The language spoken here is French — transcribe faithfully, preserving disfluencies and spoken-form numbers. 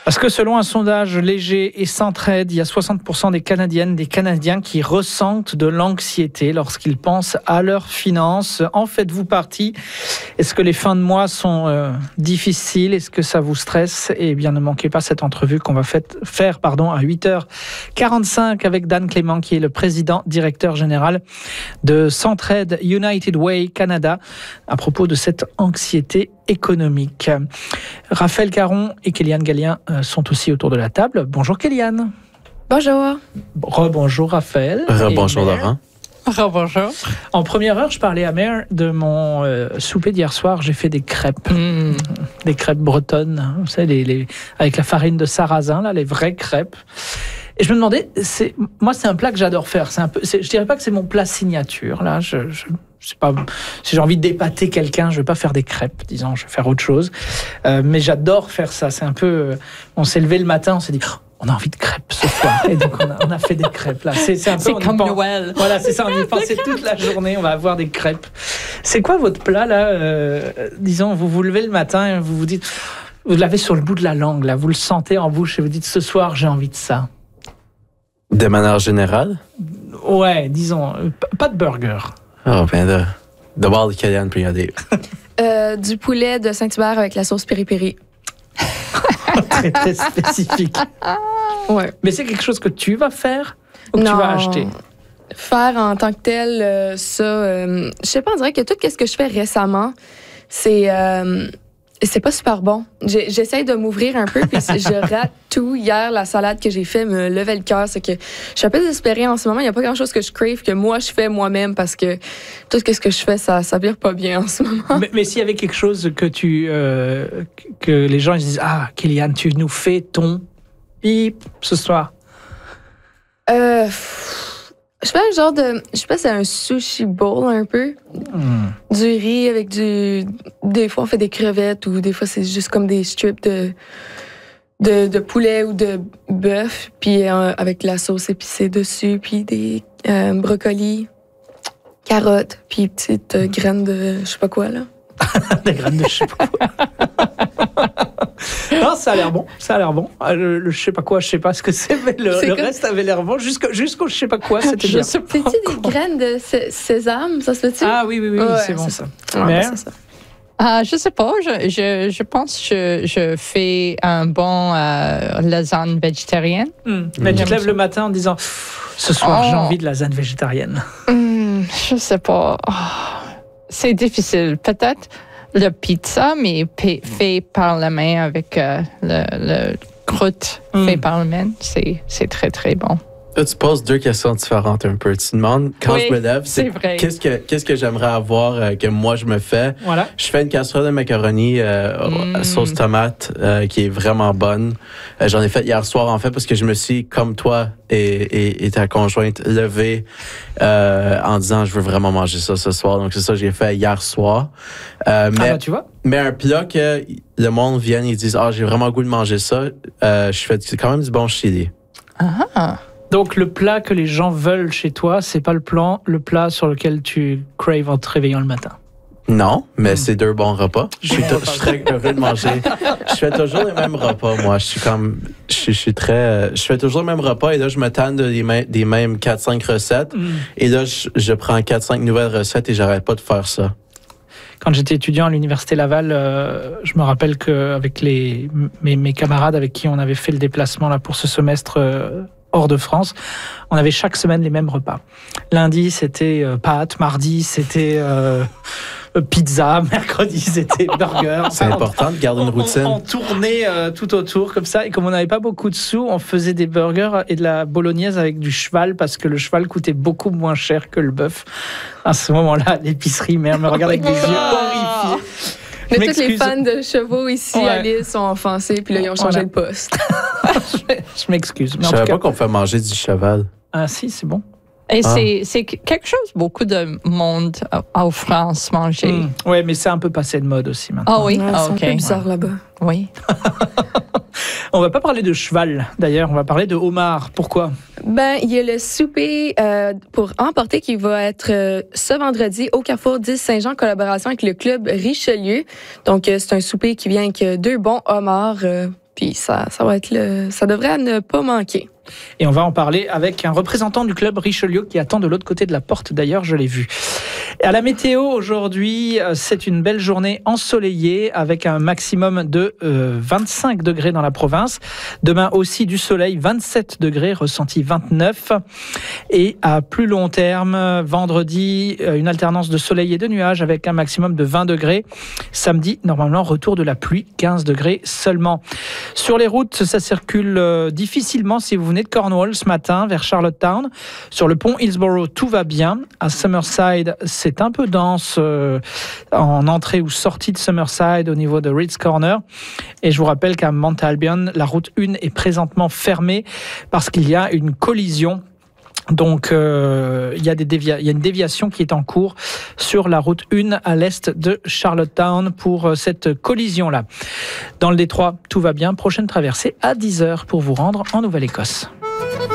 Parce que selon un sondage léger et Centraide, il y a soixante pour cent des Canadiennes, des Canadiens qui ressentent de l'anxiété lorsqu'ils pensent à leurs finances. En faites-vous partie? Est-ce que les fins de mois sont euh, difficiles? Est-ce que ça vous stresse? Eh bien, ne manquez pas cette entrevue qu'on va fait, faire pardon, à huit heures quarante-cinq avec Dan Clément, qui est le président directeur général de Centraide United Way Canada, à propos de cette anxiété économique. Raphaël Caron et Kéliane Gallien sont aussi autour de la table. Bonjour Kéliane. Bonjour. Rebonjour Raphaël. Rebonjour Laurent. Rebonjour. En première heure, je parlais à Mère de mon euh, souper d'hier soir. J'ai fait des crêpes. Mmh. Des crêpes bretonnes, vous savez, les, les, avec la farine de sarrasin, là, les vraies crêpes. Et je me demandais, c'est, moi, c'est un plat que j'adore faire. C'est un peu, c'est, je dirais pas que c'est mon plat signature. Là, je, je, je sais pas. Si j'ai envie d'épater quelqu'un, je vais pas faire des crêpes. Disons, je vais faire autre chose. Euh, mais j'adore faire ça. C'est un peu. On s'est levé le matin, on s'est dit. Oh, on a envie de crêpes ce soir. Et donc, on a, on a fait des crêpes, là. C'est, c'est un peu. C'est comme Noël. Voilà, c'est ça. On y pensait toute la journée. On va avoir des crêpes. C'est quoi votre plat, là? Euh, disons, vous vous levez le matin et vous vous dites. Vous l'avez sur le bout de la langue, là. Vous le sentez en bouche et vous dites, ce soir, j'ai envie de ça. De manière générale? Ouais, disons, euh, pas de burger. Oh, ben de, de voir le Kéliane puis regarder. Euh, du poulet de Saint-Hubert avec la sauce piri-piri. Très, très spécifique. Ouais. Mais c'est quelque chose que tu vas faire ou que Non. tu vas acheter? Faire en tant que tel, euh, ça, euh, je sais pas, on dirait que tout ce que je fais récemment, c'est... Euh, c'est pas super bon. J'ai, j'essaye de m'ouvrir un peu, puis je rate tout. Hier, la salade que j'ai fait me levait le cœur. C'est que je suis un peu désespérée en ce moment. Il n'y a pas grand-chose que je crave que moi, je fais moi-même parce que tout ce que je fais, ça ça vire pas bien en ce moment. Mais, mais s'il y avait quelque chose que tu euh, que les gens ils disent, ah, Kéliane, tu nous fais ton bip ce soir. Euh... Je fais un genre de... Je sais pas, c'est un sushi bowl un peu. Mm. Du riz avec du... Des fois, on fait des crevettes ou des fois, c'est juste comme des strips de, de, de poulet ou de bœuf. Puis euh, avec la sauce épicée dessus. Puis des euh, brocolis, carottes, puis petites euh, graines de je sais pas quoi, là. Des graines de je sais pas quoi. Non, ça a l'air bon, ça a l'air bon. Le, le je sais pas quoi, je sais pas ce que c'est, mais le, C'est le comme... reste avait l'air bon. Jusqu'au, jusqu'au je sais pas quoi, c'était bien. C'est-tu des graines de sé- sésame, ça se fait-tu? Ah oui, oui, oui, ouais, c'est bon c'est ça. ça. Ouais, Mais... c'est ça. Ah, je sais pas, je, je, je pense que je, je fais un bon euh, lasagne végétarienne. Mmh. Mais tu te lèves le matin en disant, ce soir, Oh. j'ai envie de lasagne végétarienne. Hmm, je sais pas. Oh, c'est difficile. Peut-être le pizza, mais p- fait par la main avec euh, le, le croûte Mm. fait par la main. C'est, c'est très, très bon. Là, tu poses deux questions différentes un peu. Tu demandes, quand Oui, je me lève, c'est, c'est vrai. qu'est-ce que, qu'est-ce que j'aimerais avoir euh, que moi, je me fais? Voilà. Je fais une casserole de macaroni euh, Mm. à sauce tomate euh, qui est vraiment bonne. Euh, j'en ai fait hier soir, en fait, parce que je me suis, comme toi et, et, et ta conjointe, levé euh, en disant, je veux vraiment manger ça ce soir. Donc, c'est ça que j'ai fait hier soir. Euh, mais, Ah bah tu vois. mais un plat que le monde vient et disent, ah, j'ai vraiment le goût de manger ça, euh, je fais quand même du bon chili. Ah, Donc le plat que les gens veulent chez toi, c'est pas le plan, le plat sur lequel tu craves en te réveillant le matin. Non, mais Mm. c'est deux bons repas. Je suis, to- je suis très heureux de manger. Je fais toujours les mêmes repas, moi. Je suis comme, je, suis- je suis très, euh, je fais toujours les mêmes repas et là, je me tanne de des, mêmes- des mêmes quatre cinq recettes. Mm. Et là, je, je prends quatre cinq nouvelles recettes et j'arrête pas de faire ça. Quand j'étais étudiant à l'université Laval, euh, je me rappelle qu'avec les mes, mes camarades avec qui on avait fait le déplacement là pour ce semestre euh, hors de France, on avait chaque semaine les mêmes repas. Lundi, c'était euh, pâtes, mardi, c'était euh, pizza, mercredi, c'était burger. C'est important de garder une routine. On, on tournait euh, tout autour comme ça, et comme on n'avait pas beaucoup de sous, on faisait des burgers et de la bolognaise avec du cheval, parce que le cheval coûtait beaucoup moins cher que le bœuf. À ce moment-là, l'épicerie, mère me regarde avec des yeux horrifiés. Je Mais tous les m'excuse. fans de chevaux ici Ouais. à Lille sont offensés, puis là, ils ont changé Voilà. le poste. Je m'excuse. Mais Je en tout savais cas, pas qu'on fait manger du cheval. ah si, c'est bon. et Ah. c'est, c'est quelque chose beaucoup de monde euh, en France manger. Mm. Ouais, mais c'est un peu passé de mode aussi maintenant. Ah oui, Ouais, ah, c'est ok. un peu bizarre là-bas. Oui. On va pas parler de cheval, d'ailleurs, on va parler de homard. Pourquoi? Ben, il y a le souper euh, pour emporter qui va être euh, ce vendredi au Carrefour dix Saint-Jean en collaboration avec le club Richelieu. Donc, euh, c'est un souper qui vient avec euh, deux bons homards euh, Puis ça, ça va être le, ça devrait ne pas manquer. Et on va en parler avec un représentant du club Richelieu qui attend de l'autre côté de la porte, d'ailleurs, je l'ai vu. Et à la météo, aujourd'hui, c'est une belle journée ensoleillée avec un maximum de euh, vingt-cinq degrés dans la province. Demain aussi du soleil, vingt-sept degrés, ressenti vingt-neuf. Et à plus long terme, vendredi, une alternance de soleil et de nuages avec un maximum de vingt degrés. Samedi, normalement, retour de la pluie, quinze degrés seulement. Sur les routes, ça circule euh, difficilement si vous venez de Cornwall ce matin vers Charlottetown. Sur le pont Hillsborough, tout va bien. À Summerside, c'est un peu dense euh, en entrée ou sortie de Summerside au niveau de Reeds Corner. Et je vous rappelle qu'à Mount Albion, la route un est présentement fermée parce qu'il y a une collision. Donc, euh, il y a des dévia- il y a une déviation qui est en cours sur la route un à l'est de Charlottetown pour euh, cette collision-là. Dans le détroit, tout va bien. Prochaine traversée à dix heures pour vous rendre en Nouvelle-Écosse.